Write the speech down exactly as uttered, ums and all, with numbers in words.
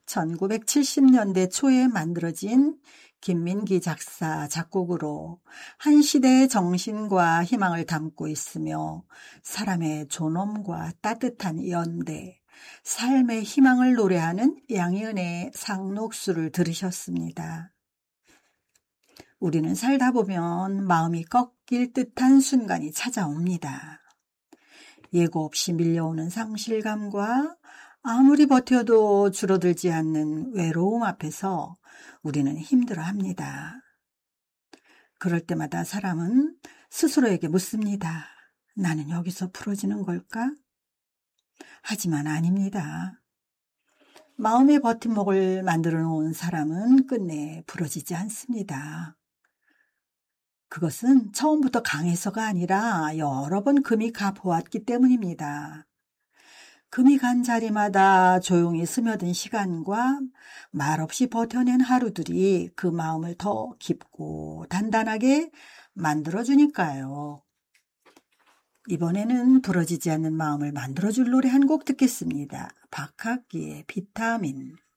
천구백칠십 년대 초에 만들어진 김민기 작사 작곡으로 한 시대의 정신과 희망을 담고 있으며 사람의 존엄과 따뜻한 연대, 삶의 희망을 노래하는 양희은의 상록수를 들으셨습니다. 우리는 살다 보면 마음이 꺾일 듯한 순간이 찾아옵니다. 예고 없이 밀려오는 상실감과 아무리 버텨도 줄어들지 않는 외로움 앞에서 우리는 힘들어합니다. 그럴 때마다 사람은 스스로에게 묻습니다. 나는 여기서 부러지는 걸까? 하지만 아닙니다. 마음의 버팀목을 만들어 놓은 사람은 끝내 부러지지 않습니다. 그것은 처음부터 강해서가 아니라 여러 번 금이 가보았기 때문입니다. 금이 간 자리마다 조용히 스며든 시간과 말없이 버텨낸 하루들이 그 마음을 더 깊고 단단하게 만들어주니까요. 이번에는 부러지지 않는 마음을 만들어줄 노래 한 곡 듣겠습니다. 박학기의 비타민.